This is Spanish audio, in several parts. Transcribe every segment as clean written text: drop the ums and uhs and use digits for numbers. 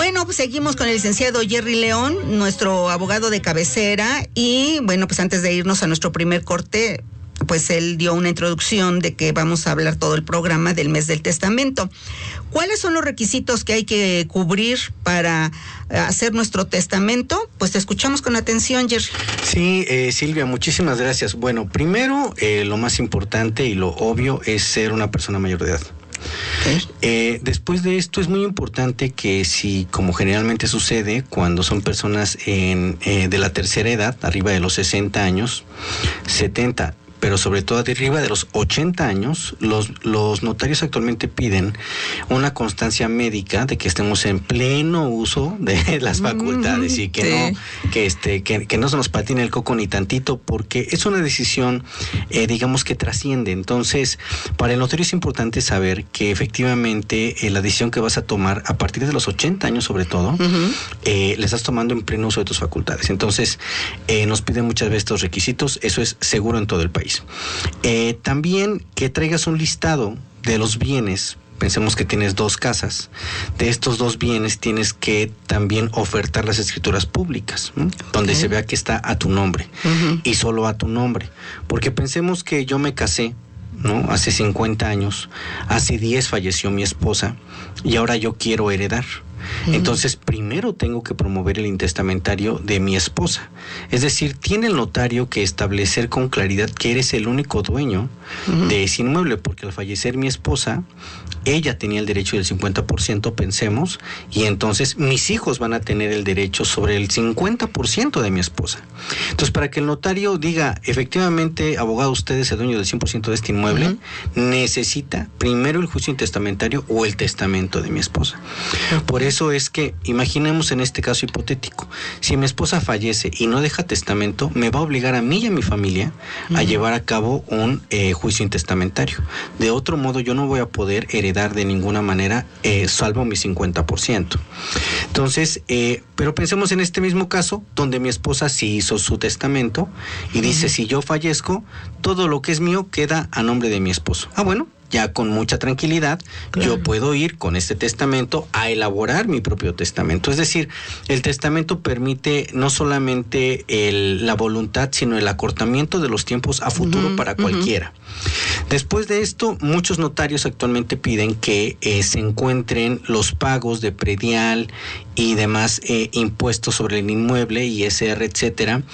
Bueno, pues seguimos con el licenciado Jerry León, nuestro abogado de cabecera, y bueno, pues antes de irnos a nuestro primer corte, pues él dio una introducción de que vamos a hablar todo el programa del mes del testamento. ¿Cuáles son los requisitos que hay que cubrir para hacer nuestro testamento? Pues te escuchamos con atención, Jerry. Sí, Silvia, muchísimas gracias. Bueno, primero, lo más importante y lo obvio es ser una persona mayor de edad. Después de esto es muy importante que, si como generalmente sucede cuando son personas de la tercera edad, arriba de los 60 años, 70, pero sobre todo arriba de los 80 años, los notarios actualmente piden una constancia médica de que estemos en pleno uso de las facultades y que no se nos patine el coco ni tantito, porque es una decisión, digamos, que trasciende. Entonces, para el notario es importante saber que efectivamente la decisión que vas a tomar a partir de los 80 años, sobre todo, la estás tomando en pleno uso de tus facultades. Entonces, nos piden muchas veces estos requisitos. Eso es seguro en todo el país. También que traigas un listado de los bienes. Pensemos que tienes 2 casas. De estos 2 bienes tienes que también ofertar las escrituras públicas, donde se vea que está a tu nombre y solo a tu nombre. Porque pensemos que yo me casé, ¿no? Hace 50 años, hace 10 falleció mi esposa y ahora yo quiero heredar. Entonces, primero tengo que promover el intestamentario de mi esposa. Es decir, tiene el notario que establecer con claridad que eres el único dueño de ese inmueble, porque al fallecer mi esposa, ella tenía el derecho del 50%, pensemos, y entonces mis hijos van a tener el derecho sobre el 50% de mi esposa. Entonces, para que el notario diga, efectivamente, abogado, usted es el dueño del 100% de este inmueble, necesita primero el juicio intestamentario o el testamento de mi esposa. Por eso es que, imaginemos en este caso hipotético, si mi esposa fallece y no deja testamento, me va a obligar a mí y a mi familia a llevar a cabo un juicio intestamentario. De otro modo, yo no voy a poder heredar de ninguna manera, salvo mi 50%. Entonces, pero pensemos en este mismo caso, donde mi esposa sí hizo su testamento y dice, si yo fallezco, todo lo que es mío queda a nombre de mi esposo. Bueno, ya con mucha tranquilidad, yo puedo ir con este testamento a elaborar mi propio testamento. Es decir, el testamento permite no solamente la voluntad, sino el acortamiento de los tiempos a futuro para cualquiera. Después de esto, muchos notarios actualmente piden que se encuentren los pagos de predial y demás impuestos sobre el inmueble, ISR, etcétera,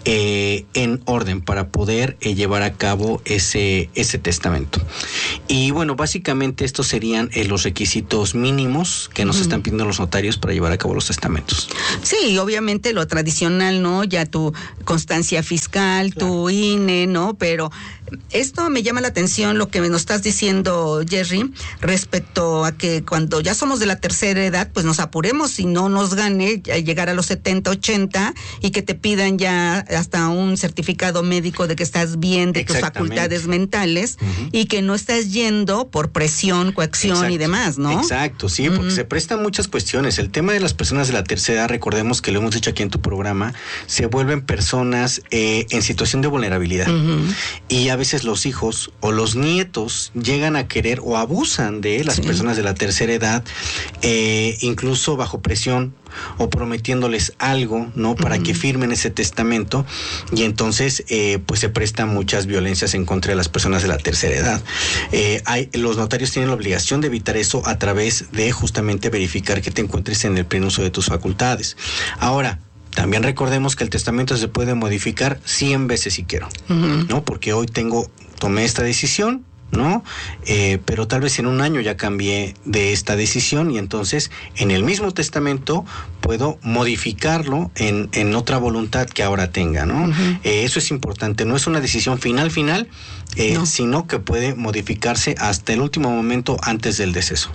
en orden para poder llevar a cabo ese testamento. Y bueno, básicamente estos serían los requisitos mínimos que nos están pidiendo los notarios para llevar a cabo los testamentos. Sí, obviamente lo tradicional, ¿no? Ya tu constancia fiscal, tu INE, ¿no? Pero esto me llama la atención lo que nos estás diciendo, Jerry, respecto a que cuando ya somos de la tercera edad, pues nos apuremos y no nos gane llegar a los 70, 80 y que te pidan ya hasta un certificado médico de que estás bien de tus facultades mentales y que no estás yendo por presión, coacción y demás, ¿no? Exacto, sí, porque se prestan muchas cuestiones. El tema de las personas de la tercera edad, recordemos que lo hemos dicho aquí en tu programa, se vuelven personas en situación de vulnerabilidad. Y a veces los hijos o los nietos llegan a querer o abusan de las personas de la tercera edad, incluso bajo presión o prometiéndoles algo, ¿no? Para que firmen ese testamento, y entonces pues se prestan muchas violencias en contra de las personas de la tercera edad. Los notarios tienen la obligación de evitar eso a través de justamente verificar que te encuentres en el pleno uso de tus facultades. Ahora, también recordemos que el testamento se puede modificar 100 veces si quiero, ¿no? Porque hoy tomé esta decisión, ¿no? Pero tal vez en un año ya cambié de esta decisión y entonces en el mismo testamento puedo modificarlo en otra voluntad que ahora tenga, ¿no? Eso es importante, no es una decisión final, sino que puede modificarse hasta el último momento antes del deceso.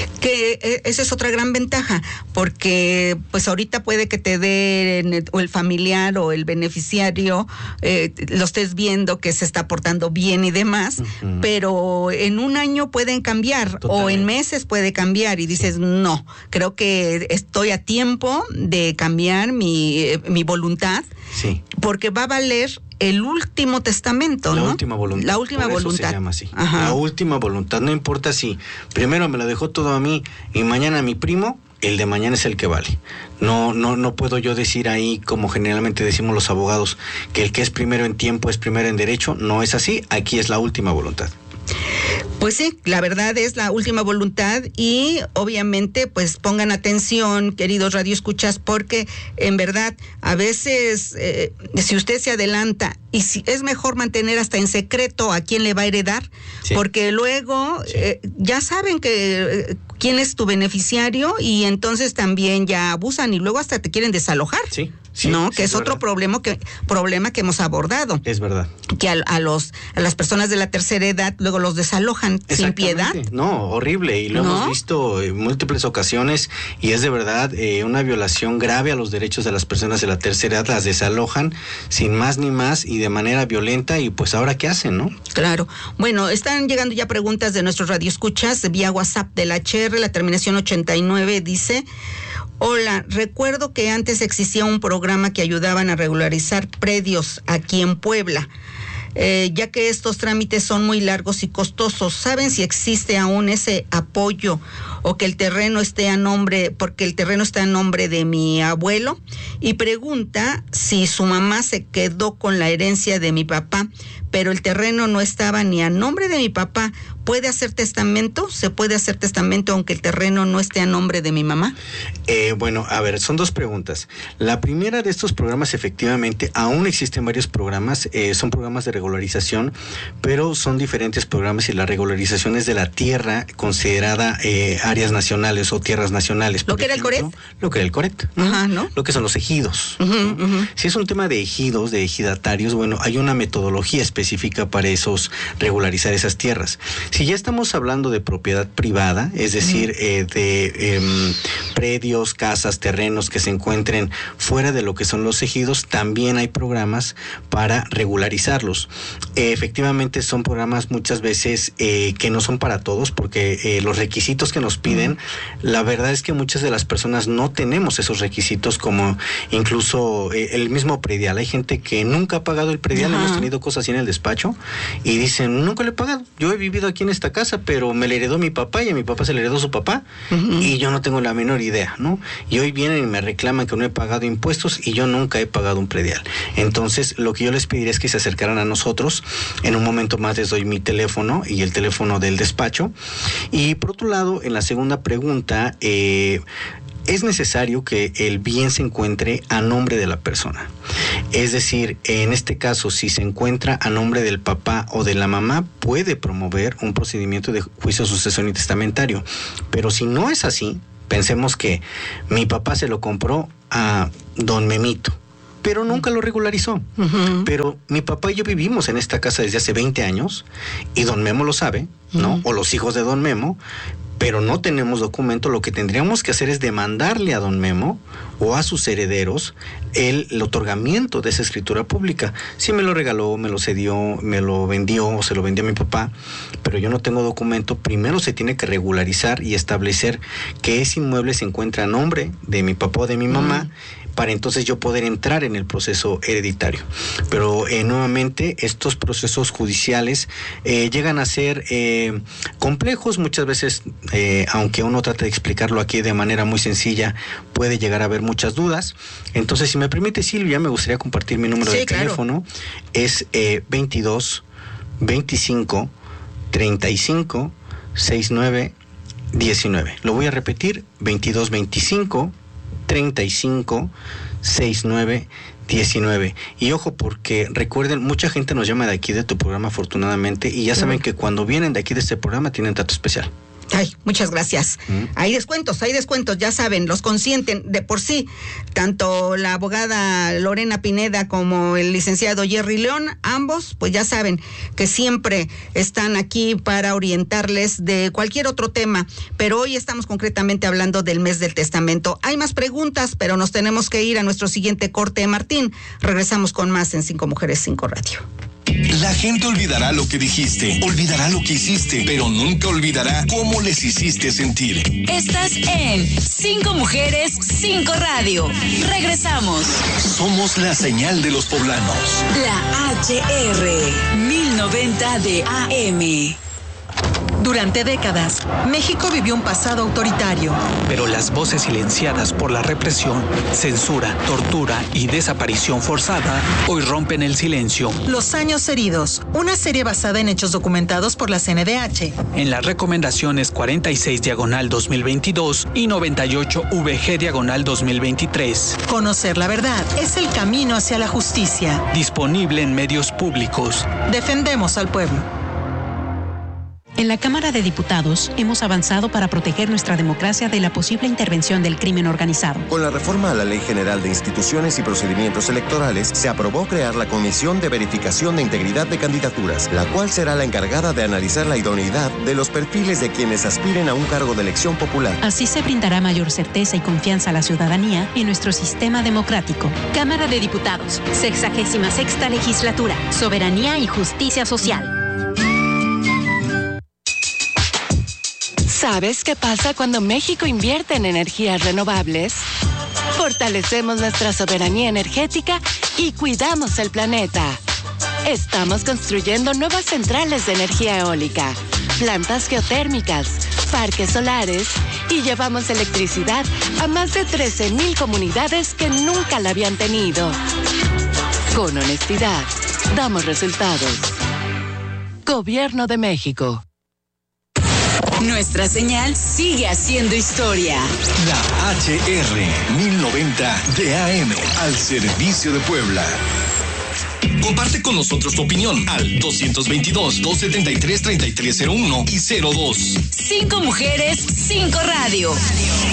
Que esa es otra gran ventaja, porque pues ahorita puede que te dé o el familiar o el beneficiario lo estés viendo que se está portando bien y demás, pero en un año pueden cambiar. Totalmente. O en meses puede cambiar y dices, no, creo que estoy a tiempo de cambiar mi voluntad, porque va a valer el último testamento, ¿no? La última voluntad. La última voluntad. Se llama así. La última voluntad. No importa si primero me lo dejó todo a mí y mañana a mi primo, el de mañana es el que vale. No puedo yo decir ahí, como generalmente decimos los abogados, que el que es primero en tiempo es primero en derecho. No es así, aquí es la última voluntad. Pues sí, la verdad es la última voluntad y obviamente pues pongan atención, queridos radioescuchas, porque en verdad a veces si usted se adelanta y si es mejor mantener hasta en secreto a quién le va a heredar, sí, porque luego ya saben que quién es tu beneficiario y entonces también ya abusan y luego hasta te quieren desalojar. Sí. Sí, ¿no? sí, que es otro problema que hemos abordado. Es verdad. Que a las personas de la tercera edad luego los desalojan sin piedad. No, horrible. Y lo hemos visto en múltiples ocasiones y es de verdad una violación grave a los derechos de las personas de la tercera edad. Las desalojan sin más ni más y de manera violenta y pues ahora ¿qué hacen, no? Claro. Bueno, están llegando ya preguntas de nuestros radioescuchas vía WhatsApp del HR, la terminación 89 dice: hola, recuerdo que antes existía un programa que ayudaban a regularizar predios aquí en Puebla, ya que estos trámites son muy largos y costosos. ¿Saben si existe aún ese apoyo o que el terreno esté a nombre, porque el terreno está a nombre de mi abuelo? Y pregunta si su mamá se quedó con la herencia de mi papá, pero el terreno no estaba ni a nombre de mi papá. ¿Puede hacer testamento? ¿Se puede hacer testamento aunque el terreno no esté a nombre de mi mamá? Bueno, a ver, son dos preguntas. La primera de estos programas, efectivamente, aún existen varios programas, son programas de regularización, pero son diferentes programas y la regularización es de la tierra considerada áreas nacionales o tierras nacionales. ¿Lo que era el CORET? Lo que era el CORET. Ajá, ¿no? Lo que son los ejidos. Si es un tema de ejidos, de ejidatarios, bueno, hay una metodología específica para regularizar esas tierras. Si ya estamos hablando de propiedad privada, es decir, de predios, casas, terrenos que se encuentren fuera de lo que son los ejidos, también hay programas para regularizarlos. Efectivamente son programas muchas veces que no son para todos, porque los requisitos que nos piden, la verdad es que muchas de las personas no tenemos esos requisitos, como incluso el mismo predial. Hay gente que nunca ha pagado el predial, hemos tenido cosas así en el despacho y dicen, nunca le he pagado, yo he vivido aquí en esta casa, pero me la heredó mi papá y a mi papá se le heredó su papá y yo no tengo la menor idea, ¿no? Y hoy vienen y me reclaman que no he pagado impuestos y yo nunca he pagado un predial. Entonces, lo que yo les pediría es que se acercaran a nosotros. En un momento más les doy mi teléfono y el teléfono del despacho. Y por otro lado, en la segunda pregunta, es necesario que el bien se encuentre a nombre de la persona. Es decir, en este caso, si se encuentra a nombre del papá o de la mamá, puede promover un procedimiento de juicio sucesorio y testamentario. Pero si no es así, pensemos que mi papá se lo compró a don Memito, pero nunca lo regularizó. Pero mi papá y yo vivimos en esta casa desde hace 20 años y don Memo lo sabe, ¿no? O los hijos de don Memo, pero no tenemos documento. Lo que tendríamos que hacer es demandarle a don Memo o a sus herederos el otorgamiento de esa escritura pública. Si me lo regaló, me lo cedió, me lo vendió o se lo vendió a mi papá, pero yo no tengo documento, primero se tiene que regularizar y establecer que ese inmueble se encuentra a nombre de mi papá o de mi mamá, para entonces yo poder entrar en el proceso hereditario. Pero nuevamente estos procesos judiciales llegan a ser complejos muchas veces, aunque uno trate de explicarlo aquí de manera muy sencilla, puede llegar a haber muchas dudas. Entonces, si me permite, Silvia, me gustaría compartir mi número de teléfono. Es 22 25 35 69 19. Lo voy a repetir: 22 25 35 69 19. Y ojo, porque recuerden, mucha gente nos llama de aquí de tu programa, afortunadamente, y ya saben que cuando vienen de aquí de este programa tienen trato especial. Ay, muchas gracias. Hay descuentos, ya saben, los consienten de por sí. Tanto la abogada Lorena Pineda como el licenciado Jerry León, ambos, pues ya saben que siempre están aquí para orientarles de cualquier otro tema. Pero hoy estamos concretamente hablando del mes del testamento. Hay más preguntas, pero nos tenemos que ir a nuestro siguiente corte. Martín, regresamos con más en 5 Mujeres, 5 Radio. La gente olvidará lo que dijiste, olvidará lo que hiciste, pero nunca olvidará cómo les hiciste sentir. Estás en 5 Mujeres, 5 Radio. Regresamos. Somos la señal de los poblanos. La HR 1090 de AM. Durante décadas, México vivió un pasado autoritario. Pero las voces silenciadas por la represión, censura, tortura y desaparición forzada hoy rompen el silencio. Los años heridos, una serie basada en hechos documentados por la CNDH. En las recomendaciones 46/2022 y 98/VG/2023. Conocer la verdad es el camino hacia la justicia. Disponible en medios públicos. Defendemos al pueblo. En la Cámara de Diputados hemos avanzado para proteger nuestra democracia de la posible intervención del crimen organizado. Con la reforma a la Ley General de Instituciones y Procedimientos Electorales, se aprobó crear la Comisión de Verificación de Integridad de Candidaturas, la cual será la encargada de analizar la idoneidad de los perfiles de quienes aspiren a un cargo de elección popular. Así se brindará mayor certeza y confianza a la ciudadanía en nuestro sistema democrático. Cámara de Diputados, 66ª Legislatura, Soberanía y Justicia Social. ¿Sabes qué pasa cuando México invierte en energías renovables? Fortalecemos nuestra soberanía energética y cuidamos el planeta. Estamos construyendo nuevas centrales de energía eólica, plantas geotérmicas, parques solares y llevamos electricidad a más de 13,000 comunidades que nunca la habían tenido. Con honestidad, damos resultados. Gobierno de México. Nuestra señal sigue haciendo historia. La HR 1090 de AM al servicio de Puebla. Comparte con nosotros tu opinión al 222-273-3301 y 02. 5 mujeres, 5 radio.